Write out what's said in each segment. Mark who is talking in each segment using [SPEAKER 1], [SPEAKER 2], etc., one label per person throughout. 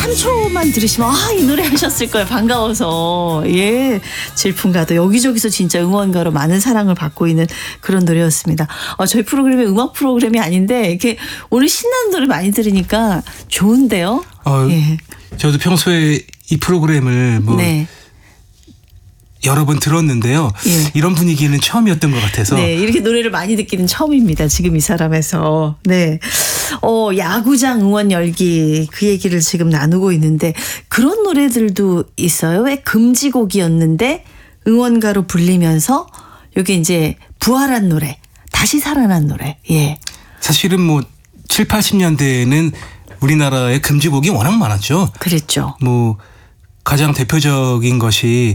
[SPEAKER 1] 3초만 들으시면 이 노래 하셨을 거예요. 반가워서. 예. 질풍가도 여기저기서 진짜 응원가로 많은 사랑을 받고 있는 그런 노래였습니다. 저희 프로그램이 음악 프로그램이 아닌데 이렇게 오늘 신나는 노래 많이 들으니까 좋은데요. 예.
[SPEAKER 2] 저도 평소에 이 프로그램을
[SPEAKER 1] 네.
[SPEAKER 2] 여러 번 들었는데요.
[SPEAKER 1] 예.
[SPEAKER 2] 이런 분위기는 처음이었던 것 같아서.
[SPEAKER 1] 네, 이렇게 노래를 많이 듣기는 처음입니다. 지금 이 사람에서. 네. 야구장 응원 열기 그 얘기를 지금 나누고 있는데 그런 노래들도 있어요. 왜 금지곡이었는데 응원가로 불리면서 여기 이제 부활한 노래, 다시 살아난 노래. 예.
[SPEAKER 2] 사실은 뭐 7, 80년대에는 우리나라의 금지곡이 워낙 많았죠.
[SPEAKER 1] 그랬죠.
[SPEAKER 2] 뭐 가장 대표적인 것이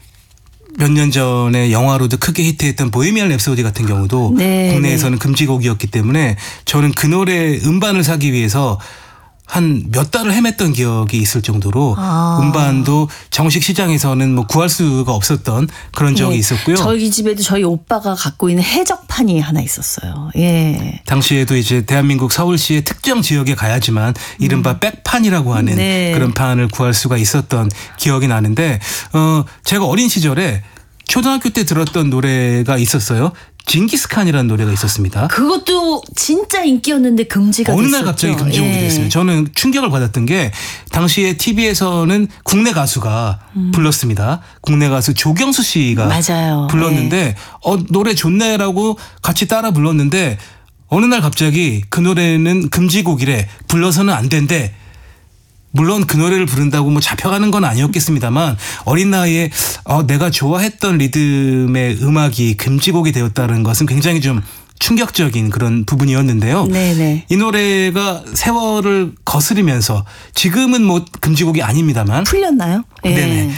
[SPEAKER 2] 몇 년 전에 영화로도 크게 히트했던 보헤미안 랩소디 같은 경우도
[SPEAKER 1] 네,
[SPEAKER 2] 국내에서는 금지곡이었기 때문에 저는 그 노래 음반을 사기 위해서 한 몇 달을 헤맸던 기억이 있을 정도로 음반도 정식 시장에서는 뭐 구할 수가 없었던 그런 적이 있었고요.
[SPEAKER 1] 저희 집에도 저희 오빠가 갖고 있는 해적판이 하나 있었어요. 예.
[SPEAKER 2] 당시에도 이제 대한민국 서울시의 특정 지역에 가야지만 이른바 백판이라고 하는
[SPEAKER 1] 네.
[SPEAKER 2] 그런 판을 구할 수가 있었던 기억이 나는데 제가 어린 시절에 초등학교 때 들었던 노래가 있었어요. 징기스칸이라는 노래가 있었습니다.
[SPEAKER 1] 그것도 진짜 인기였는데 금지가
[SPEAKER 2] 어느
[SPEAKER 1] 됐었죠.
[SPEAKER 2] 날 갑자기 금지곡이 됐어요. 저는 충격을 받았던 게 당시에 TV에서는 국내 가수가 불렀습니다. 국내 가수 조경수 씨가
[SPEAKER 1] 맞아요.
[SPEAKER 2] 불렀는데 노래 좋네라고 같이 따라 불렀는데 어느 날 갑자기 그 노래는 금지곡이래. 불러서는 안 된대. 물론 그 노래를 부른다고 뭐 잡혀가는 건 아니었겠습니다만 어린 나이에 내가 좋아했던 리듬의 음악이 금지곡이 되었다는 것은 굉장히 좀 충격적인 그런 부분이었는데요.
[SPEAKER 1] 네네.
[SPEAKER 2] 이 노래가 세월을 거스르면서 지금은 뭐 금지곡이 아닙니다만
[SPEAKER 1] 풀렸나요? 예.
[SPEAKER 2] 네네.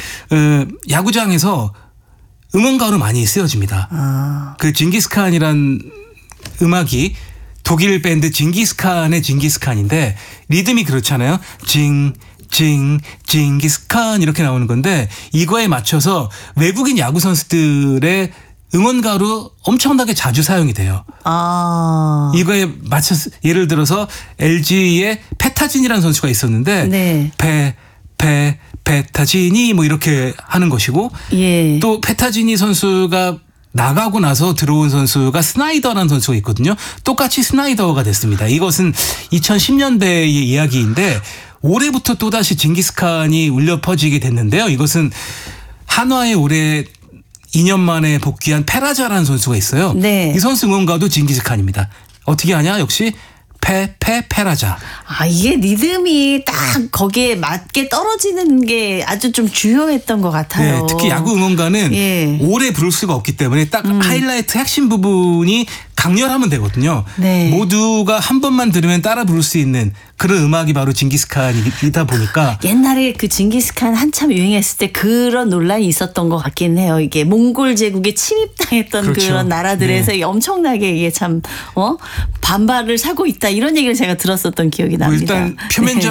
[SPEAKER 2] 야구장에서 응원가로 많이 쓰여집니다. 그 징기스칸이란 음악이 독일 밴드 징기스칸의 징기스칸인데 리듬이 그렇잖아요. 징기스칸 이렇게 나오는 건데 이거에 맞춰서 외국인 야구 선수들의 응원가로 엄청나게 자주 사용이 돼요. 이거에 맞춰서 예를 들어서 LG의 페타진이라는 선수가 있었는데
[SPEAKER 1] 네.
[SPEAKER 2] 페타진이 뭐 이렇게 하는 것이고
[SPEAKER 1] 예.
[SPEAKER 2] 또 페타진이 선수가 나가고 나서 들어온 선수가 스나이더라는 선수가 있거든요. 똑같이 스나이더가 됐습니다. 이것은 2010년대의 이야기인데 올해부터 또다시 징기스칸이 울려 퍼지게 됐는데요. 이것은 한화에 올해 2년 만에 복귀한 페라자라는 선수가 있어요.
[SPEAKER 1] 네.
[SPEAKER 2] 이 선수 응원가도 징기스칸입니다. 어떻게 하냐? 역시 페라자.
[SPEAKER 1] 이게 리듬이 딱 거기에 맞게 떨어지는 게 아주 좀 주요했던 것 같아요.
[SPEAKER 2] 네, 특히 야구 응원가는
[SPEAKER 1] 예.
[SPEAKER 2] 오래 부를 수가 없기 때문에 딱 하이라이트 핵심 부분이 강렬하면 되거든요.
[SPEAKER 1] 네.
[SPEAKER 2] 모두가 한 번만 들으면 따라 부를 수 있는 그런 음악이 바로 징기스칸이다 보니까
[SPEAKER 1] 옛날에 그 징기스칸 한참 유행했을 때 그런 논란이 있었던 것 같긴 해요. 이게 몽골 제국에 침입당했던
[SPEAKER 2] 그렇죠.
[SPEAKER 1] 그런 나라들에서
[SPEAKER 2] 네.
[SPEAKER 1] 엄청나게 이게 참 반발을 사고 있다 이런 얘기를 제가 들었었던 기억이 납니다.
[SPEAKER 2] 일단 표면적